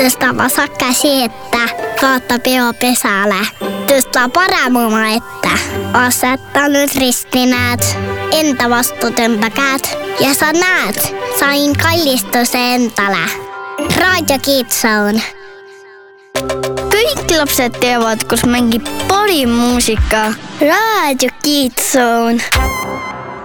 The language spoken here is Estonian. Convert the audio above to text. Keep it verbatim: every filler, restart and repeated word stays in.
Tõsta vasak käsi ette, vaata peo pesälle. Tõsta parem oma ette. Aseta nüüd risti, näed. Enda vastu tõmba käed. Ja sa näed, sain kallistuse endale. Raadio Kids-Zone. Kõik lapsed teavad, kus mängib parim muusika. Raadio Kids-Zone.